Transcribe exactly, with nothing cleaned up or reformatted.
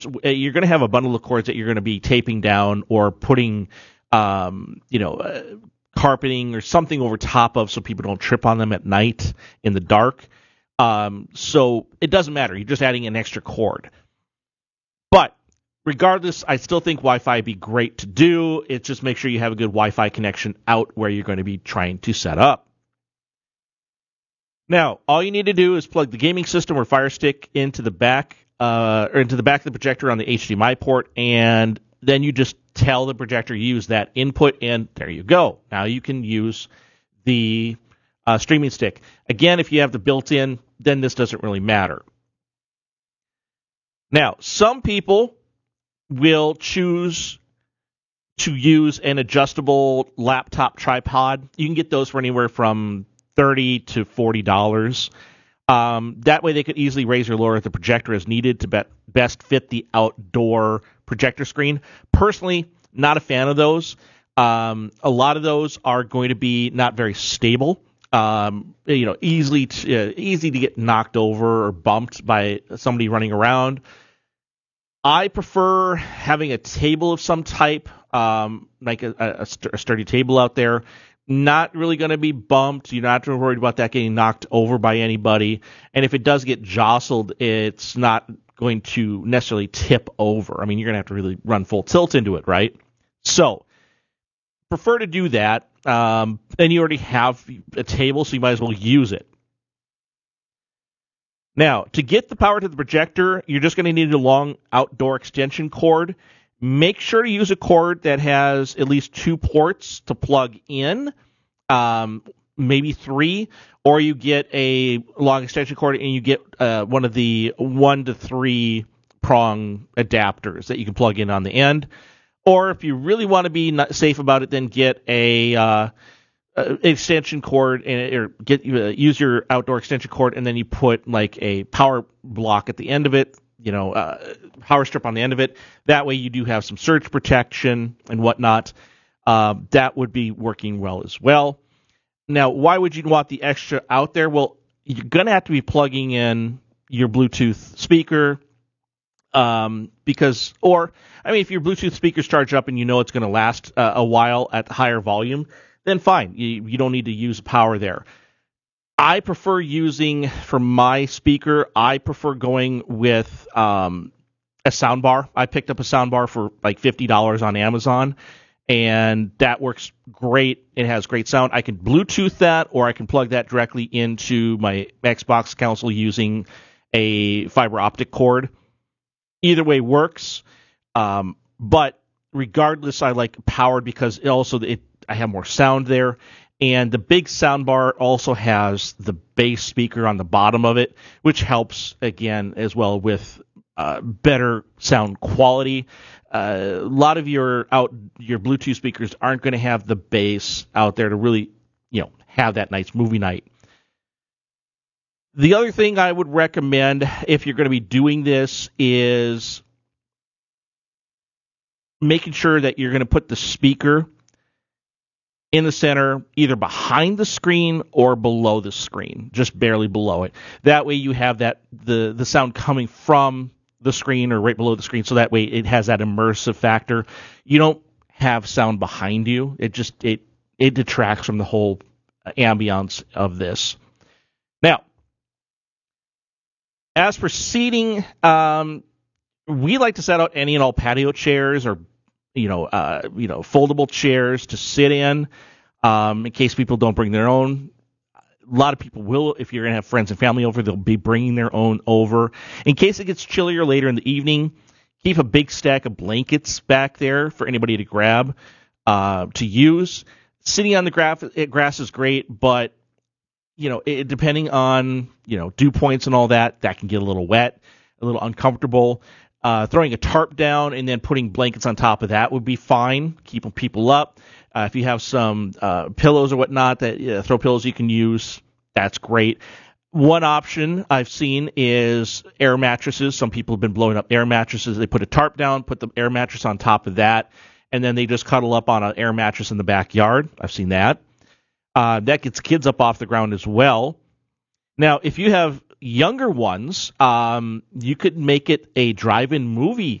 you're going to have a bundle of cords that you're going to be taping down or putting, um, you know, uh, carpeting or something over top of so people don't trip on them at night in the dark. Um, so it doesn't matter. You're just adding an extra cord. But regardless, I still think Wi-Fi would be great to do. It's just make sure you have a good Wi-Fi connection out where you're going to be trying to set up. Now, all you need to do is plug the gaming system or Fire Stick into the back, uh, or into the back of the projector on the H D M I port, and then you just tell the projector use that input, and there you go. Now you can use the uh, streaming stick. Again, if you have the built-in, then this doesn't really matter. Now, some people will choose to use an adjustable laptop tripod. You can get those for anywhere from thirty to forty dollars. Um, that way they could easily raise or lower the projector as needed to be- best fit the outdoor projector screen. Personally, not a fan of those. Um, a lot of those are going to be not very stable. Um, you know, easily to, uh, easy to get knocked over or bumped by somebody running around. I prefer having a table of some type, um, like a, a, a sturdy table out there. Not really going to be bumped. You're not worried about that getting knocked over by anybody. And if it does get jostled, it's not going to necessarily tip over. I mean, you're going to have to really run full tilt into it, right? So, prefer to do that. Um, and you already have a table, so you might as well use it. Now, to get the power to the projector, you're just going to need a long outdoor extension cord. Make sure to use a cord that has at least two ports to plug in, um, maybe three, or you get a long extension cord and you get uh, one of the one to three prong adapters that you can plug in on the end. Or if you really want to be not safe about it, then get a uh, extension cord and or get uh, use your outdoor extension cord, and then you put like a power block at the end of it. You know, uh, power strip on the end of it. That way you do have some surge protection and whatnot. Uh, that would be working well as well. Now, why would you want the extra out there? Well, you're going to have to be plugging in your Bluetooth speaker um, because, or, I mean, if your Bluetooth speaker's charged up and you know it's going to last uh, a while at higher volume, then fine. You, you don't need to use power there. I prefer using, for my speaker, I prefer going with um, a soundbar. I picked up a soundbar for like fifty dollars on Amazon, and that works great. It has great sound. I can Bluetooth that, or I can plug that directly into my Xbox console using a fiber optic cord. Either way works, um, but regardless, I like powered because it also it, I have more sound there. And the big soundbar also has the bass speaker on the bottom of it, which helps, again, as well with uh, better sound quality. Uh, a lot of your out your Bluetooth speakers aren't going to have the bass out there to really, you know, have that nice movie night. The other thing I would recommend if you're going to be doing this is making sure that you're going to put the speaker in the center, either behind the screen or below the screen, just barely below it. That way you have that the, the sound coming from the screen or right below the screen, so that way it has that immersive factor. You don't have sound behind you. It just it it detracts from the whole ambiance of this. Now, as for seating, um, we like to set out any and all patio chairs or you know, uh, you know, foldable chairs to sit in, um, in case people don't bring their own. A lot of people will, if you're going to have friends and family over, they'll be bringing their own over. In case it gets chillier later in the evening, keep a big stack of blankets back there for anybody to grab, uh, to use. Sitting on the grass, grass is great, but, you know, it, depending on, you know, dew points and all that, that can get a little wet, a little uncomfortable. Uh, throwing a tarp down and then putting blankets on top of that would be fine, keeping people up. Uh, if you have some uh, pillows or whatnot, that uh, throw pillows you can use, that's great. One option I've seen is air mattresses. Some people have been blowing up air mattresses. They put a tarp down, put the air mattress on top of that, and then they just cuddle up on an air mattress in the backyard. I've seen that. Uh, that gets kids up off the ground as well. Now, if you have younger ones, um, you could make it a drive-in movie